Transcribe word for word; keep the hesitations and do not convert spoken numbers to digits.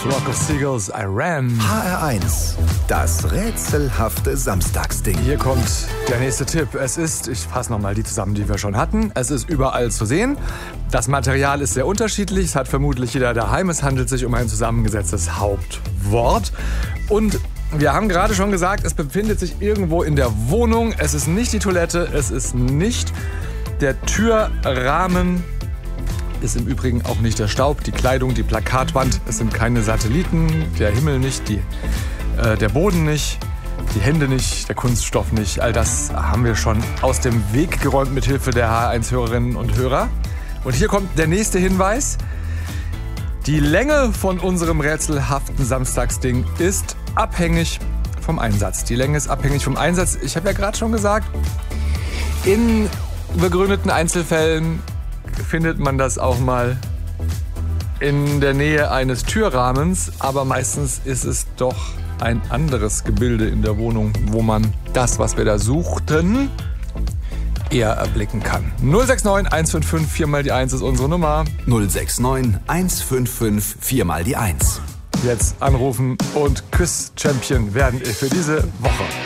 Flock of Seagulls, I Ran. H R eins, das rätselhafte Samstagsding. Hier kommt der nächste Tipp. Es ist, ich fasse nochmal die zusammen, die wir schon hatten. Es ist überall zu sehen. Das Material ist sehr unterschiedlich. Es hat vermutlich jeder daheim. Es handelt sich um ein zusammengesetztes Hauptwort. Und wir haben gerade schon gesagt, es befindet sich irgendwo in der Wohnung. Es ist nicht die Toilette. Es ist nicht der Türrahmen. Ist im Übrigen auch nicht der Staub, die Kleidung, die Plakatwand. Es sind keine Satelliten, der Himmel nicht, die, äh, der Boden nicht, die Hände nicht, der Kunststoff nicht. All das haben wir schon aus dem Weg geräumt mit Hilfe der H R eins-Hörerinnen und Hörer. Und hier kommt der nächste Hinweis. Die Länge von unserem rätselhaften Samstagsding ist abhängig vom Einsatz. Die Länge ist abhängig vom Einsatz. Ich habe ja gerade schon gesagt, in begründeten Einzelfällen findet man das auch mal in der Nähe eines Türrahmens, aber meistens ist es doch ein anderes Gebilde in der Wohnung, wo man das, was wir da suchten, eher erblicken kann. null sechs neun eins fünf fünf vier mal die eins ist unsere Nummer. null sechs neun eins fünf fünf vier mal die eins. Jetzt anrufen und Quiz-Champion werden für diese Woche.